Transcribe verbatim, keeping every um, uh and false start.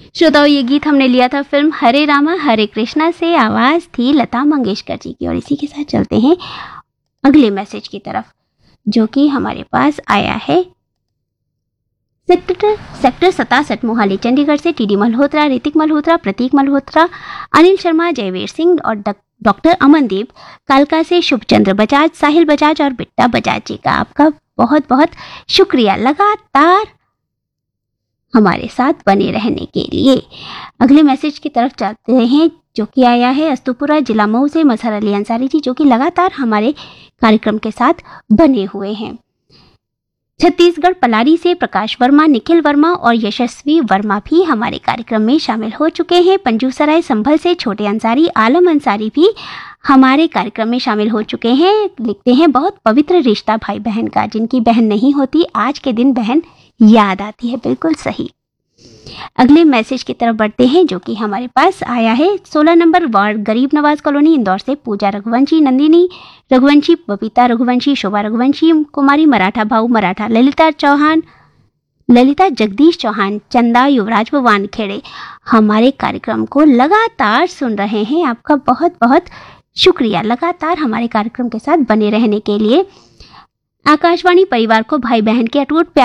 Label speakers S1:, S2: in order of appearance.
S1: श्रोताओं, ये गीत हमने लिया था फिल्म हरे रामा हरे कृष्णा से। आवाज थी लता मंगेशकर जी की। और इसी के साथ चलते हैं अगले मैसेज की तरफ, जो कि हमारे पास आया है सेक्टर सेक्टर सतासठ मोहाली चंडीगढ़ से। टीडी मल्होत्रा, ऋतिक मल्होत्रा, प्रतीक मल्होत्रा, अनिल शर्मा, जयवीर सिंह और डॉक्टर अमनदीप कालका से, शुभचंद्र बजाज, साहिल बजाज और बिट्टा बजाज जी का आपका बहुत बहुत शुक्रिया लगातार हमारे साथ बने रहने के लिए। अगले मैसेज की तरफ चलते हैं, जो कि आया है अस्तुपुरा जिला मऊ से मजहर अली अंसारी जी, जो कि लगातार हमारे कार्यक्रम के साथ बने हुए हैं। छत्तीसगढ़ पलारी से प्रकाश वर्मा, निखिल वर्मा और यशस्वी वर्मा भी हमारे कार्यक्रम में शामिल हो चुके हैं। पंजूसराय संभल से छोटे अंसारी, आलम अंसारी भी हमारे कार्यक्रम में शामिल हो चुके हैं। लिखते हैं बहुत पवित्र रिश्ता भाई बहन का, जिनकी बहन नहीं होती आज के दिन बहन याद आती है। बिल्कुल सही। अगले मैसेज की तरफ बढ़ते हैं, जो कि हमारे पास आया है सोलह नंबर वार्ड गरीब नवाज कॉलोनी इंदौर से। पूजा रघुवंशी, नंदिनी रघुवंशी, बबीता रघुवंशी, शोभा रघुवंशी, कुमारी मराठा, भाऊ मराठा, ललिता चौहान, ललिता जगदीश चौहान, चंदा, युवराज व वानखेड़े हमारे कार्यक्रम को लगातार सुन रहे हैं। आपका बहुत बहुत शुक्रिया लगातार हमारे कार्यक्रम के साथ बने रहने के लिए। आकाशवाणी परिवार को भाई बहन के अटूट प्यार